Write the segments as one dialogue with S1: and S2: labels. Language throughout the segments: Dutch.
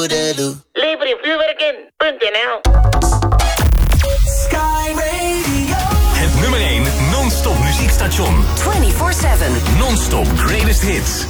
S1: Lever je vuurwerk in.nl.
S2: Sky Radio.
S3: Het nummer 1 non-stop muziekstation.
S4: 24/7.
S3: Non-stop greatest hits.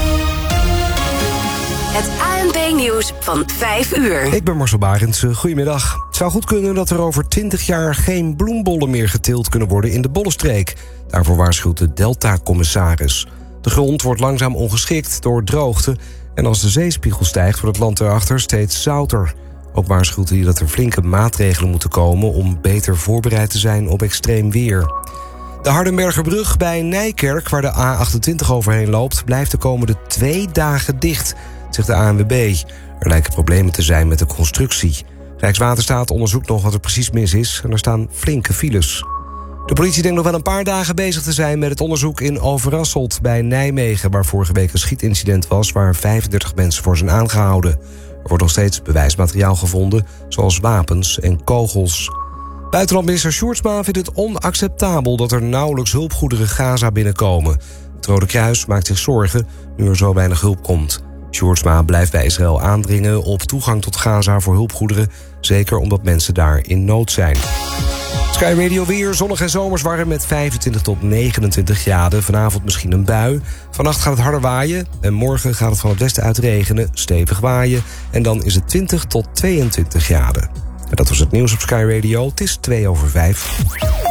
S4: Het ANP-nieuws van 5 uur.
S5: Ik ben Marcel Barends. Goedemiddag. Het zou goed kunnen dat er over 20 jaar geen bloembollen meer geteeld kunnen worden in de Bollenstreek. Daarvoor waarschuwt de Delta-commissaris. De grond wordt langzaam ongeschikt door droogte. En als de zeespiegel stijgt, wordt het land erachter steeds zouter. Ook waarschuwt hij dat er flinke maatregelen moeten komen om beter voorbereid te zijn op extreem weer. De Hardenbergerbrug bij Nijkerk, waar de A28 overheen loopt, blijft de komende 2 dagen dicht, zegt de ANWB. Er lijken problemen te zijn met de constructie. Rijkswaterstaat onderzoekt nog wat er precies mis is en er staan flinke files. De politie denkt nog wel een paar dagen bezig te zijn met het onderzoek in Overasselt bij Nijmegen, waar vorige week een schietincident was waar 35 mensen voor zijn aangehouden. Er wordt nog steeds bewijsmateriaal gevonden, zoals wapens en kogels. Buitenlandminister Sjoerdsma vindt het onacceptabel dat er nauwelijks hulpgoederen Gaza binnenkomen. Het Rode Kruis maakt zich zorgen nu er zo weinig hulp komt. Sjoerdsma blijft bij Israël aandringen op toegang tot Gaza voor hulpgoederen, zeker omdat mensen daar in nood zijn. Sky Radio weer, zonnig en zomers warm met 25 tot 29 graden. Vanavond misschien een bui. Vannacht gaat het harder waaien en morgen gaat het van het westen uit regenen, stevig waaien. En dan is het 20 tot 22 graden. En dat was het nieuws op Sky Radio. Het is 5:02.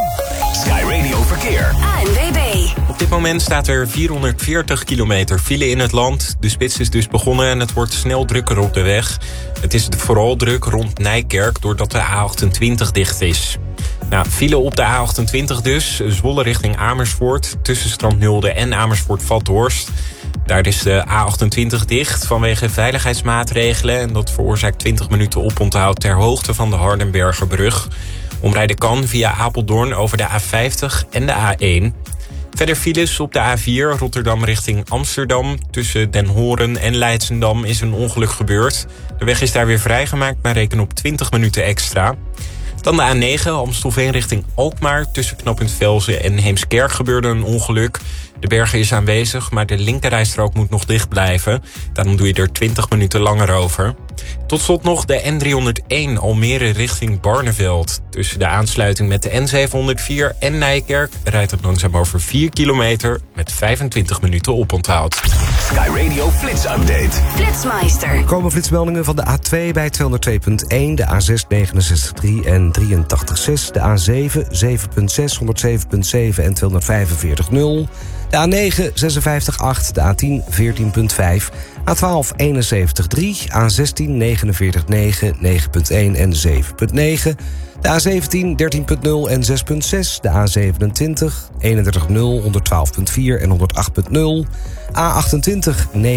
S3: Sky Radio Verkeer.
S4: ANWB.
S6: Op dit moment staat er 440 kilometer file in het land. De spits is dus begonnen en het wordt snel drukker op de weg. Het is vooral druk rond Nijkerk doordat de A28 dicht is. File op de A28 dus. Zwolle richting Amersfoort. Tussen Strand Nulde en Amersfoort-Vathorst. Daar is de A28 dicht vanwege veiligheidsmaatregelen. En dat veroorzaakt 20 minuten oponthoud ter hoogte van de Hardenbergerbrug. Omrijden kan via Apeldoorn over de A50 en de A1. Verder files op de A4 Rotterdam richting Amsterdam. Tussen Den Horen en Leidschendam is een ongeluk gebeurd. De weg is daar weer vrijgemaakt, maar reken op 20 minuten extra. Dan de A9 Amstelveen richting Alkmaar. Tussen knooppunt Velzen en Heemskerk gebeurde een ongeluk. De berger is aanwezig, maar de linkerrijstrook moet nog dicht blijven. Daarom doe je er 20 minuten langer over. Tot slot nog de N301 Almere richting Barneveld. Tussen de aansluiting met de N704 en Nijkerk rijdt het langzaam over 4 kilometer met 25 minuten oponthoud.
S3: Sky Radio Flits Update.
S4: Flitsmeister.
S5: Er komen flitsmeldingen van de A2 bij 202.1, de A6 69.3 en 83.6, de A7 7.6, 107.7 en 245.0, de A9 56.8, de A10 14.5, A12 71.3, A16 49.9, 9.1 en 7.9, de A17 13.0 en 6.6, de A27 31.0, 112.4 en 108.0, A28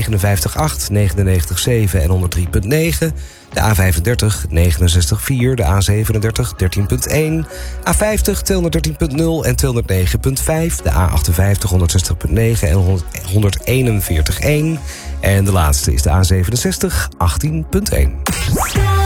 S5: 59.8, 99.7 en 103.9, de A35 69.4, de A37 13.1, A50 213.0 en 209.5, de A58 160.9 en 141.1 en de laatste is de A67 18.1.